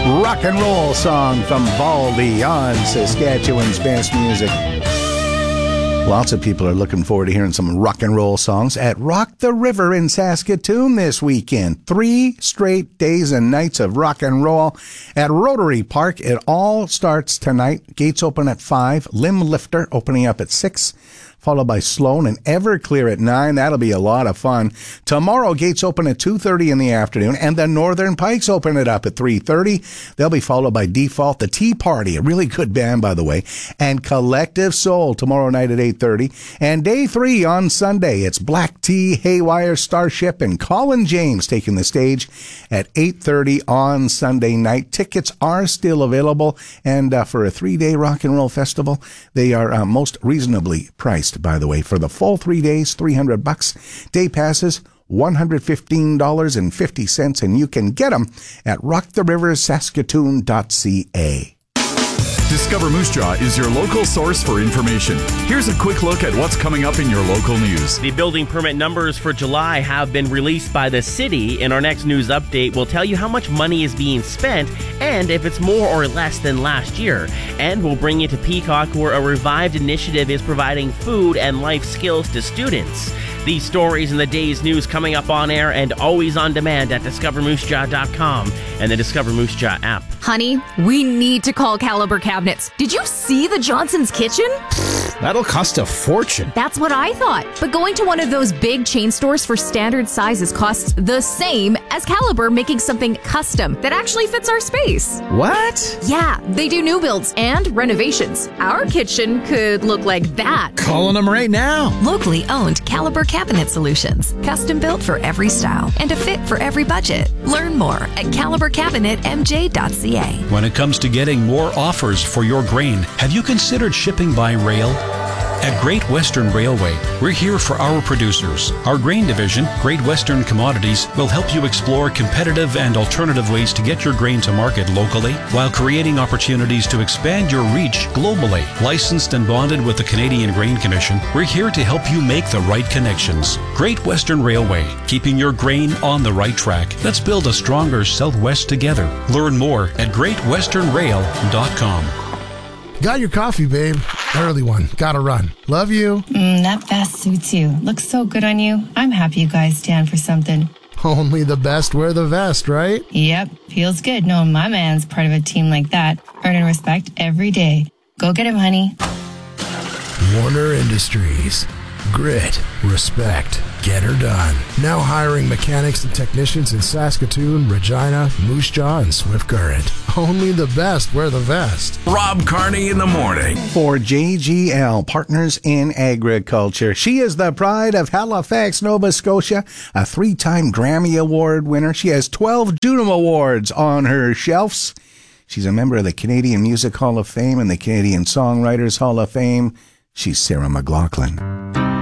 rock and roll song from Baldy on Saskatchewan's Best Music. Lots of people are looking forward to hearing some rock and roll songs at Rock the River in Saskatoon this weekend. 3 straight days and nights of rock and roll at Rotary Park. It all starts tonight. Gates open at 5. Limb Lifter opening up at 6. Followed by Sloan and Everclear at 9. That'll be a lot of fun. Tomorrow, gates open at 2:30 in the afternoon, and the Northern Pikes open it up at 3:30. They'll be followed by Default, the Tea Party, a really good band, by the way, and Collective Soul tomorrow night at 8:30. And day 3 on Sunday, it's Black Tea, Haywire, Starship, and Colin James taking the stage at 8:30 on Sunday night. Tickets are still available, and for a 3-day rock and roll festival, they are most reasonably priced. By the way, for the full 3 days, $300. Day passes, $115.50, and you can get them at rocktheriversaskatoon.ca. Discover Moose Jaw is your local source for information. Here's a quick look at what's coming up in your local news. The building permit numbers for July have been released by the city. In our next news update, we'll tell you how much money is being spent and if it's more or less than last year. And we'll bring you to Peacock, where a revived initiative is providing food and life skills to students. These stories and the day's news coming up on air and always on demand at discovermoosejaw.com and the Discover Moose Jaw app. Honey, we need to call Caliber Cabinets. Did you see the Johnson's Kitchen? That'll cost a fortune. That's what I thought. But going to one of those big chain stores for standard sizes costs the same as Caliber making something custom that actually fits our space. What? Yeah, they do new builds and renovations. Our kitchen could look like that. Calling them right now. Locally owned Caliber Cabinet Solutions. Custom built for every style and a fit for every budget. Learn more at calibercabinetmj.ca. When it comes to getting more offers for your grain, have you considered shipping by rail? At Great Western Railway, we're here for our producers. Our grain division, Great Western Commodities, will help you explore competitive and alternative ways to get your grain to market locally while creating opportunities to expand your reach globally. Licensed and bonded with the Canadian Grain Commission, we're here to help you make the right connections. Great Western Railway, keeping your grain on the right track. Let's build a stronger Southwest together. Learn more at greatwesternrail.com. Got your coffee, babe. Early one. Gotta run. Love you. That vest suits you. Looks so good on you. I'm happy you guys stand for something. Only the best wear the vest, right? Yep. Feels good knowing my man's part of a team like that. Earning respect every day. Go get him, honey. Warner Industries. Grit. Respect. Get her done. Now hiring mechanics and technicians in Saskatoon, Regina, Moose Jaw, and Swift Current. Only the best wear the vest. Rob Carney in the morning. For JGL, Partners in Agriculture. She is the pride of Halifax, Nova Scotia, a 3-time Grammy Award winner. She has 12 Juno Awards on her shelves. She's a member of the Canadian Music Hall of Fame and the Canadian Songwriters Hall of Fame. She's Sarah McLachlan.